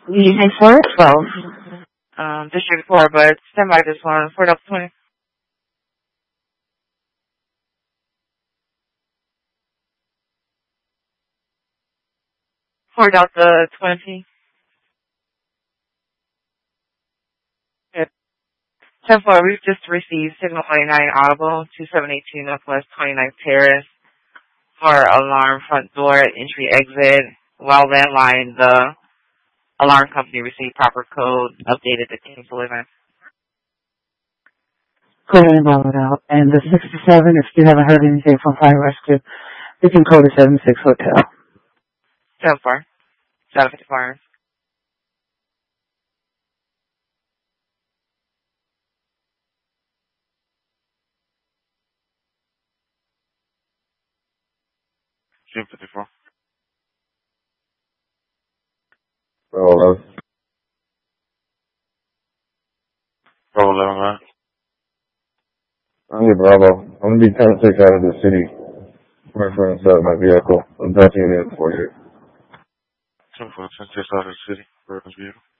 Using 412. District 4, but stand by this one. 4 Delta 20. 4 Delta 20. Yep. 10-4, we've just received signal 29 audible, 2782 Northwest 29th Terrace for alarm front door entry exit. While landline, the alarm company received proper code, updated to cancel event. Go ahead and roll it out. And the 67, if you haven't heard anything from Fire Rescue, you can call the 76 Hotel. 10-4. 754. June 54. Roll 11. Roll 11, man. I'm with Bravo. I'm going to be 10-6 out of the city. Reference my vehicle. I'm touching it in for you. 10-4, 10-6 out of the city. Reference vehicle.